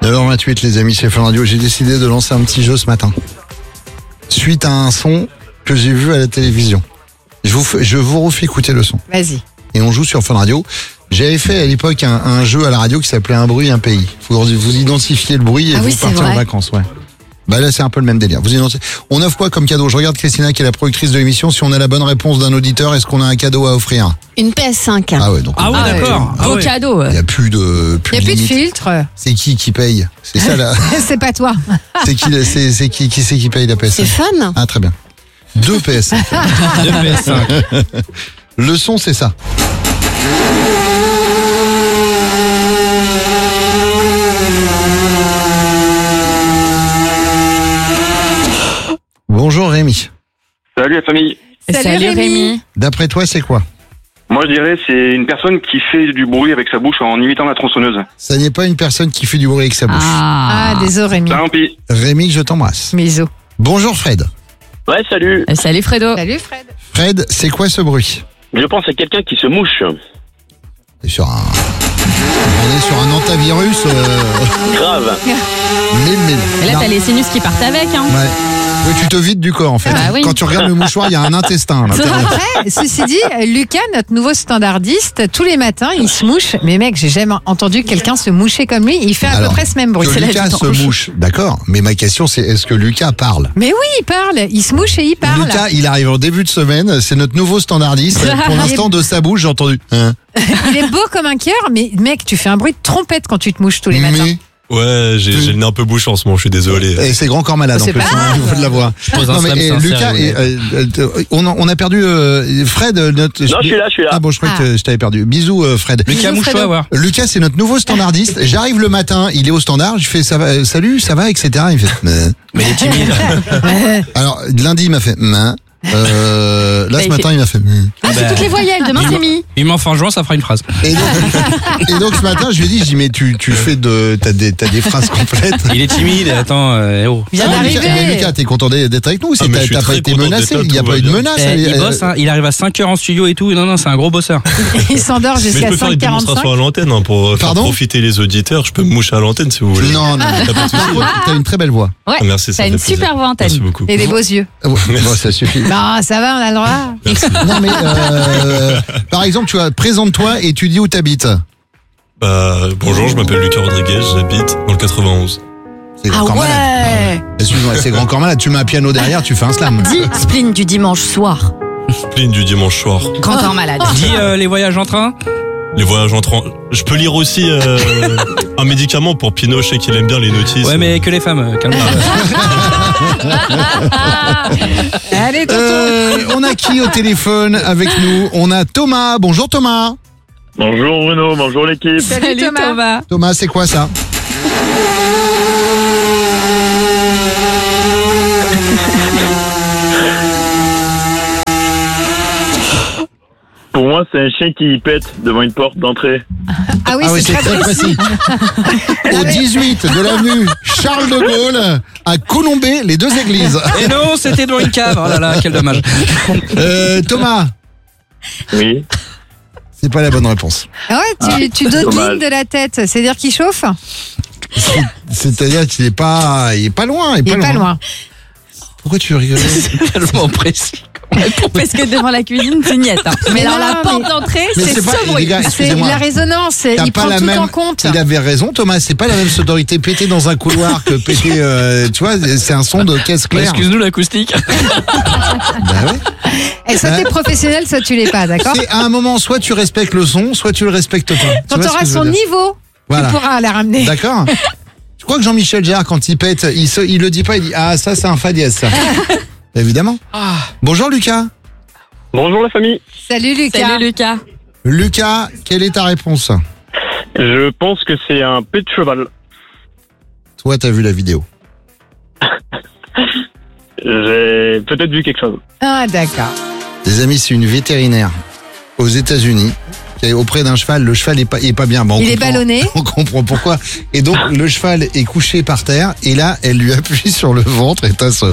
9h28 les amis, c'est Fun Radio. J'ai décidé de lancer un petit jeu ce matin. Suite à un son que j'ai vu à la télévision. Je vous refais écouter le son. Vas-y. Et on joue sur Fun Radio. J'avais fait à l'époque un jeu à la radio qui s'appelait Un bruit, un pays. Vous identifiez le bruit et vous partez en vacances. Ouais. Bah là c'est un peu le même délire. On offre quoi comme cadeau? Je regarde Christina qui est la productrice de l'émission. Si on a la bonne réponse d'un auditeur, est-ce qu'on a un cadeau à offrir? Une PS5. Ah ouais, donc d'accord. Gros cadeau. il n'y a plus de Il n'y a plus de filtre. C'est qui paye? C'est ça là. C'est pas toi. C'est qui paye la PS5? C'est Fun. Ah très bien. 2 PS5. 2 PS5. Le son c'est ça. Bonjour Rémi. Salut la famille. Salut Rémi. D'après toi c'est quoi? Moi je dirais c'est une personne qui fait du bruit avec sa bouche en imitant la tronçonneuse. Ça n'est pas une personne qui fait du bruit avec sa bouche. Ah, désolé Rémi. Tant pis. Rémi, je t'embrasse. Miso. Bonjour Fred. Ouais, salut. Salut Fredo. Salut Fred. Fred, c'est quoi ce bruit? Je pense à quelqu'un qui se mouche. On est sur un antivirus. Grave. Et là, Non. t'as les sinus qui partent avec, hein. Ouais. Oui, tu te vides du corps en fait. Bah oui. Quand tu regardes le mouchoir, il y a un intestin. Là. Après, ceci dit, Lucas, notre nouveau standardiste, tous les matins, il se mouche. Mais mec, j'ai jamais entendu quelqu'un se moucher comme lui. Il fait à peu Alors, près ce même bruit. Que C'est la Lucas se vidange. mouche, d'accord. Mais ma question c'est est-ce que Lucas parle? Mais oui, il parle. Il se mouche et il parle. Lucas, il arrive en début de semaine. C'est notre nouveau standardiste. Pour l'instant, de sa bouche, j'ai entendu. Hein. Il est beau comme un cœur, mais mec, tu fais un bruit de trompette quand tu te mouches tous les matins. Mais Ouais, j'ai le nez un peu bouché en ce moment, je suis désolé. et c'est grand corps malade en C'est plus. pas Hein, il faut de la voix. pose un Non, mais, slam sincère, Lucas, ouais. on a perdu Fred. Notre... Non, je suis là. Ah bon, je croyais que je t'avais perdu. Bisous Fred. Lucas, Bisous, mouche-toi, Fredo. voir. Lucas, c'est notre nouveau standardiste. J'arrive le matin, il est au standard. Je fais ça va, salut, ça va, etc. Il fait. Mais il est timide. Alors lundi, il m'a fait. Là ce il matin, il m'a fait. Ah, c'est toutes les voyelles. Demain, c'est mi. Il m'en fait en jouant, ça fera une phrase. Et donc ce matin, je lui ai dit, mais tu fais t'as des phrases complètes. Il est timide, attends, oh. Il vient Ah, d'arriver. mais Lucas, t'es content d'être avec nous? Ah, mais je suis T'as pas très été content menacé? d'être là, Il n'y a tout pas va eu de bien. menace? Il bosse, hein, il arrive à 5h en studio et tout. Non, c'est un gros bosseur. Il s'endort Mais je jusqu'à peux faire les 5h45. démonstrations à l'antenne hein, pour faire Pardon profiter les auditeurs. Je peux me moucher à l'antenne si vous voulez. Non. T'as pas de souci. Par contre, t'as une très belle voix. Ouais. Ah, merci, ça T'as fait une plaisir. super voix antenne. Merci beaucoup. Et des beaux yeux. Bon, ça suffit. Bah, ça va, on a le droit. Merci. Non mais par exemple, tu vois, présente-toi et tu dis où t'habites. Bonjour, je m'appelle Lucas Rodriguez, j'habite dans le 91. C'est grand corps malade. Excuse-moi, c'est grand corps malade. Tu mets un piano derrière, tu fais un slam. Dis spleen du dimanche soir. Spleen du dimanche soir. Grand corps malade. Dis les voyages en train. Les voyages en train. Je peux lire aussi un médicament pour Pinot, je sais qu'il aime bien les notices. Ouais, mais que les femmes, calme-toi. Allez, tonton. On a qui au téléphone avec nous? On a Thomas. Bonjour Thomas. Bonjour Bruno, bonjour l'équipe. Salut Thomas. Thomas, c'est quoi ça? Pour moi, c'est un chien qui pète devant une porte d'entrée. Ah oui, Ah oui, c'est très précis. Au 18 de l'avenue Charles de Gaulle, à Colombey, les deux églises. Et non, c'était dans une cave. Oh là là, quel dommage. Thomas, Oui. c'est pas la bonne réponse. Ah ouais, tu dodelines dommage. de la tête. C'est-à-dire qu'il chauffe? C'est-à-dire qu'il est pas loin. Il est pas loin. Pourquoi tu rigoles? Tellement précis. Parce que devant la cuisine, c'est niette. Hein. Mais alors, la non, porte mais- d'entrée, Mais c'est c'est pas, ce les bruit. gars, C'est excusez-moi. la résonance. T'as Il pas prend la tout même. en compte. Il avait raison, Thomas. C'est pas la même sonorité péter dans un couloir que péter. Tu vois, c'est un son de caisse claire. Excuse-nous l'acoustique. Bah ouais. Et soit t'es professionnel, soit tu l'es pas, d'accord? C'est à un moment, soit tu respectes le son, soit tu le respectes pas. Quand tu tu vois ce auras que je veux son dire niveau, Voilà. tu pourras la ramener. D'accord. Je crois que Jean-Michel Jarre, quand il pète, il le dit pas. Il dit ah ça c'est un fa dièse ça. Évidemment. Bonjour Lucas. Bonjour la famille. Salut Lucas. Salut Lucas. Lucas, quelle est ta réponse? Je pense que c'est un pet de cheval. Toi, t'as vu la vidéo. J'ai peut-être vu quelque chose. Ah d'accord. Les amis, c'est une vétérinaire aux États-Unis qui est auprès d'un cheval. Le cheval est pas bien. Bon, on Il est comprend- ballonné. On comprend pourquoi. Et donc, le cheval est couché par terre et là, elle lui appuie sur le ventre et t'as ça.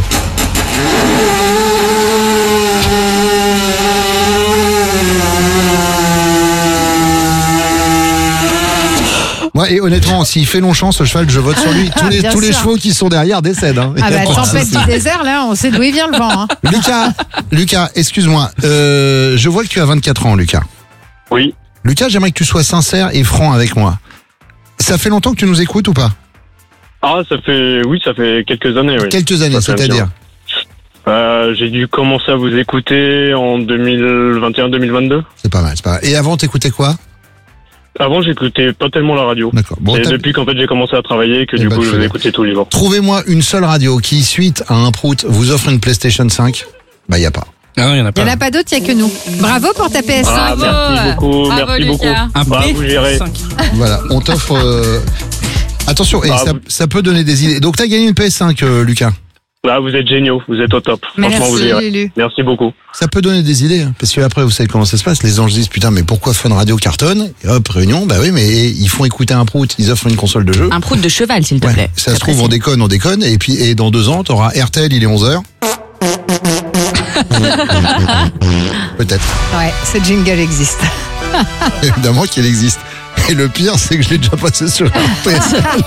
Moi, et honnêtement, s'il fait Longchamp, ce cheval, je vote sur lui. Tous les chevaux qui sont derrière décèdent. Hein. Ah bah, tempête du désert, là, on sait d'où il vient le vent. Hein. Lucas, excuse-moi. Je vois que tu as 24 ans, Lucas. Oui. Lucas, j'aimerais que tu sois sincère et franc avec moi. Ça fait longtemps que tu nous écoutes ou pas? Ah, ça fait quelques années, oui. Quelques années, c'est-à-dire? J'ai dû commencer à vous écouter en 2021-2022. C'est pas mal, c'est pas mal. Et avant, t'écoutais quoi? Avant, j'écoutais pas tellement la radio. D'accord. Bon, c'est depuis qu'en fait j'ai commencé à travailler que du coup je vous écoutais tous les jours. Trouvez-moi une seule radio qui, suite à un prout, vous offre une PlayStation 5. Bah, y a pas. Ah non, il y en a pas. Il n'y en a pas d'autres, il n'y a que nous. Bravo pour ta PS5. Ah, merci beaucoup, Bravo, merci beaucoup. Lucas. Un Vous gérez. PS5. Voilà, on t'offre... Attention, et ça peut donner des idées. Donc, t'as gagné une PS5, Lucas. Là, vous êtes géniaux, vous êtes au top. Franchement, vous gérez. Lulu. Merci beaucoup. Ça peut donner des idées, hein, parce que après, vous savez comment ça se passe. Les anges disent, putain, mais pourquoi Fun Radio cartonne? Et hop, réunion, bah oui, mais ils font écouter un prout, ils offrent une console de jeu. Un prout de cheval, s'il te Ouais, plaît. ça se trouve, on déconne, et dans 2 ans, t'auras RTL, il est 11h. Peut-être. Ouais, ce jingle existe. Évidemment qu'il existe. Et le pire, c'est que je l'ai déjà passé sur RTL.